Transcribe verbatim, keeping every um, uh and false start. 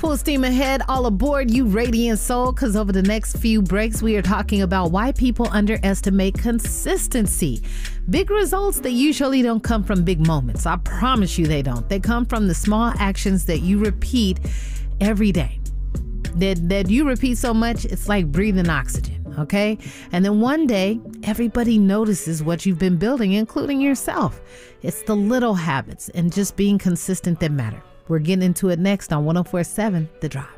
Full steam ahead, all aboard, you radiant soul, because over the next few breaks, we are talking about why people underestimate consistency. Big results, they usually don't come from big moments. I promise you they don't. They come from the small actions that you repeat every day. That, that you repeat so much, it's like breathing oxygen, okay? And then one day, everybody notices what you've been building, including yourself. It's the little habits and just being consistent that matter. We're getting into it next on one oh four point seven The Drive.